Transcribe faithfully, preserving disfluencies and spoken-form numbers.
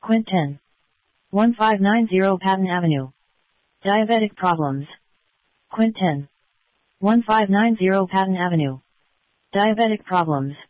Quint ten. one five nine zero Patton Avenue. Diabetic problems. Quint ten. one five nine zero Patton Avenue. Diabetic problems.